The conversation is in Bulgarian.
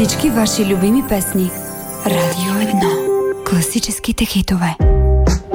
Всички ваши любими песни. Радио 1. Класическите хитове.